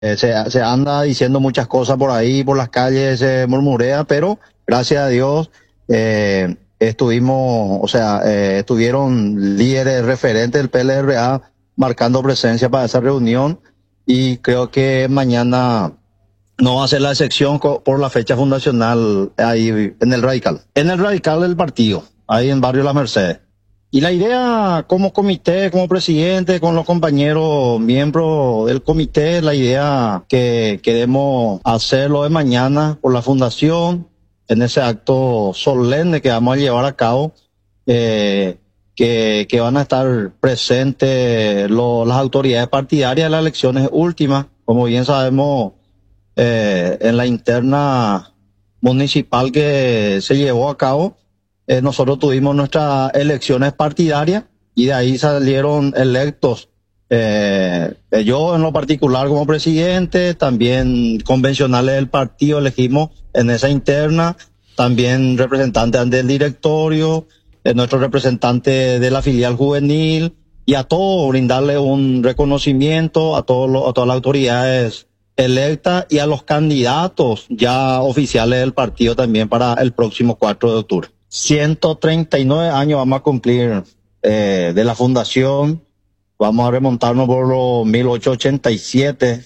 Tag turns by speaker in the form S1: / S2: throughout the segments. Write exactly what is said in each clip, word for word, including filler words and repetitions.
S1: Eh, se, se anda diciendo muchas cosas por ahí, por las calles, se murmurea, pero gracias a Dios eh, estuvimos, o sea, eh, estuvieron líderes referentes del P L R A marcando presencia para esa reunión y creo que mañana no va a ser la excepción por la fecha fundacional ahí en el Radical. En el Radical del partido, ahí en Barrio Las Mercedes. Y la idea como comité, como presidente, con los compañeros miembros del comité, la idea que queremos hacerlo de mañana por la fundación, en ese acto solemne que vamos a llevar a cabo, eh, que, que van a estar presentes lo, las autoridades partidarias de las elecciones últimas. Como bien sabemos, eh, en la interna municipal que se llevó a cabo, eh, nosotros tuvimos nuestras elecciones partidarias y de ahí salieron electos, eh, yo en lo particular como presidente, también convencionales del partido elegimos en esa interna, también representantes del directorio, eh, nuestro representante de la filial juvenil, y a todos brindarle un reconocimiento a, todos los, a todas las autoridades electas y a los candidatos ya oficiales del partido también para el próximo cuatro de octubre. ciento treinta y nueve años vamos a cumplir eh, de la fundación, vamos a remontarnos por los mil ochocientos ochenta y siete,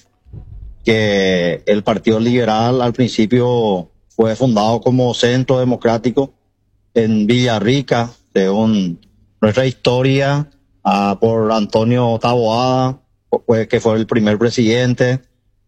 S1: que el Partido Liberal al principio fue fundado como Centro Democrático en Villarrica, según nuestra historia, ah, por Antonio Taboada, que fue el primer presidente,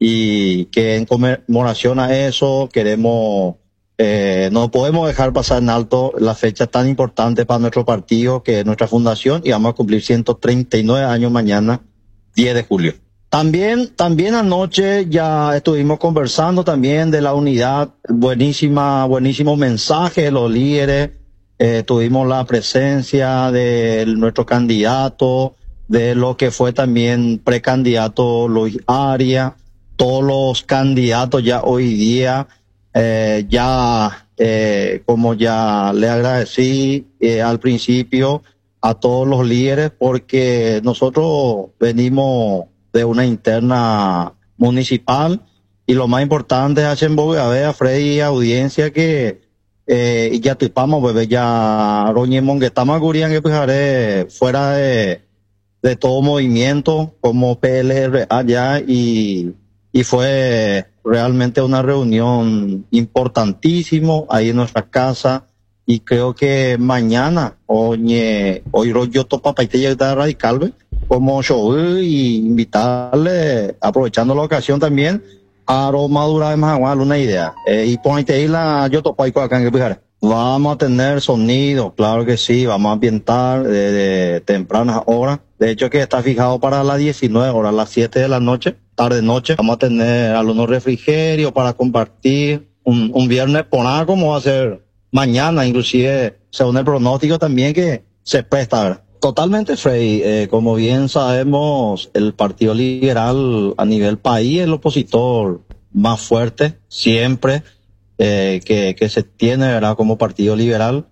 S1: y que en conmemoración a eso queremos, eh, no podemos dejar pasar en alto la fecha tan importante para nuestro partido, que es nuestra fundación, y vamos a cumplir ciento treinta y nueve años mañana, diez de julio. También, también anoche ya estuvimos conversando también de la unidad, buenísima, buenísimo mensaje de los líderes, eh, tuvimos la presencia de nuestro candidato, de lo que fue también precandidato Luis Arias, todos los candidatos ya hoy día, eh, ya, eh, como ya le agradecí eh, al principio a todos los líderes, porque nosotros venimos de una interna municipal y lo más importante es hacer en Freddy, audiencia que eh, y ya tipamos, bebé, ya roñe monguetama gurian que pues fuera de, de todo movimiento como P L R allá, y, y fue realmente una reunión importantísimo ahí en nuestra casa, y creo que mañana oye, hoy yo topa para te llegar radical, ¿ve? Como show, y invitarle, aprovechando la ocasión también, a Madura de Mahagual, una idea. Eh, y ponete ahí la yo topo ahí acá en el Vamos a tener sonido, claro que sí, vamos a ambientar de, de tempranas horas. De hecho que está fijado para las diecinueve horas, las siete de la noche, tarde noche. Vamos a tener algunos refrigerios para compartir un, un viernes por nada, como va a ser mañana, inclusive según el pronóstico también que se presta, ¿verdad? Totalmente, Freddy. Eh, como bien sabemos, el Partido Liberal a nivel país es el opositor más fuerte siempre eh, que, que se tiene, ¿verdad?, como Partido Liberal.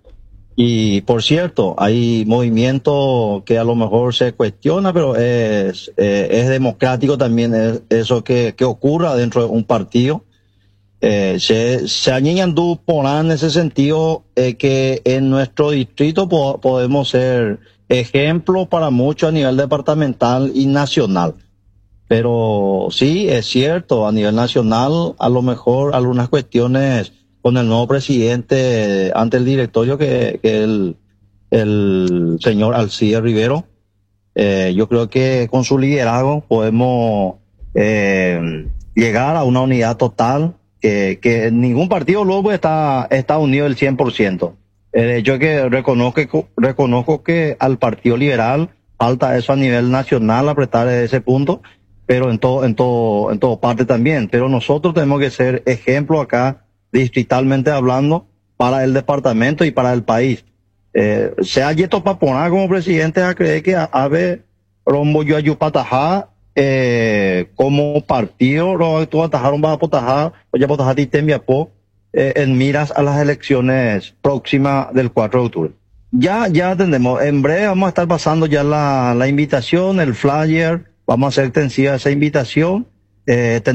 S1: Y por cierto, hay movimientos que a lo mejor se cuestiona, pero es, eh, es democrático también es, eso que, que ocurra dentro de un partido. Eh, se, se añaden por en ese sentido eh, que en nuestro distrito po podemos ser ejemplo para muchos a nivel departamental y nacional. Pero sí, es cierto, a nivel nacional, a lo mejor algunas cuestiones con el nuevo presidente ante el directorio, que, que el, el señor Alcides Rivero, eh, yo creo que con su liderazgo podemos eh, llegar a una unidad total, que, que ningún partido luego está, está unido el cien por ciento. Eh, yo que reconozco, reconozco que al Partido Liberal falta eso a nivel nacional, apretar ese punto, pero en todo, en todo, en todo parte también. Pero nosotros tenemos que ser ejemplo acá, distritalmente hablando, para el departamento y para el país. Eh, sea Yeto Paponá como presidente a creer que Ave Rombo Yuayupatajá, eh, como partido, Roberto Atajaron va a potajar, o ya potajar y tembiapó, eh, en miras a las elecciones próximas del cuatro de octubre. Ya, ya entendemos. En breve vamos a estar pasando ya la, la invitación, el flyer, vamos a hacer extensiva esa invitación, eh,